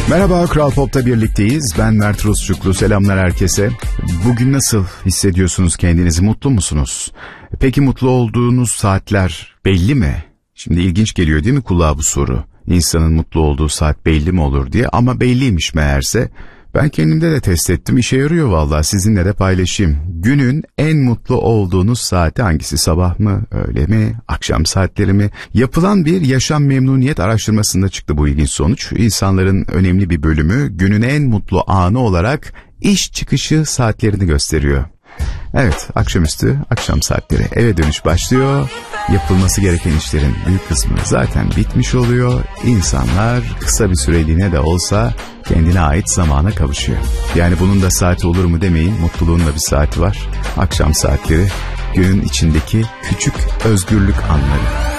Merhaba, Kral Pop'ta birlikteyiz. Ben Mert Rusçuklu. Selamlar herkese. Bugün nasıl hissediyorsunuz kendinizi? Mutlu musunuz? Peki mutlu olduğunuz saatler belli mi? Şimdi ilginç geliyor değil mi kulağa bu soru? İnsanın mutlu olduğu saat belli mi olur diye, ama belliymiş meğerse. Ben kendimde de test ettim. İşe yarıyor vallahi, sizinle de paylaşayım. Günün en mutlu olduğunuz saati hangisi? Sabah mı, öğle mi, akşam saatleri mi? Yapılan bir yaşam memnuniyet araştırmasında çıktı bu ilginç sonuç. İnsanların önemli bir bölümü günün en mutlu anı olarak iş çıkışı saatlerini gösteriyor. Evet, akşamüstü, akşam saatleri, eve dönüş başlıyor. Yapılması gereken işlerin büyük kısmı zaten bitmiş oluyor. İnsanlar kısa bir süreliğine de olsa kendine ait zamana kavuşuyor. Yani bunun da saati olur mu demeyin, mutluluğun da bir saati var. Akşam saatleri, günün içindeki küçük özgürlük anları.